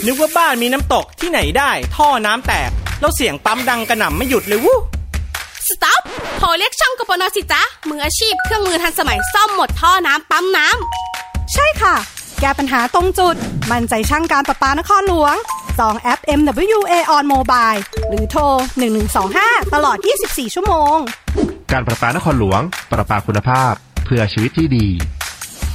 นึกว่าบ้านมีน้ำตกที่ไหนได้ท่อน้ำแตกแล้วเสียงปั๊มดังกระหน่ำไม่หยุดเลยวู้สต็อปโทรเรียกช่างกปน.สิจ๊ะมืออาชีพเครื่องมือทันสมัยซ่อมหมดท่อน้ำปั๊มน้ำใช่ค่ะแก้ปัญหาตรงจุดมั่นใจช่างการประปานครหลวงจองแอป MWA on Mobile หรือโทร1125ตลอด24ชั่วโมงการประปานครหลวงประปาคุณภาพเพื่อชีวิตที่ดี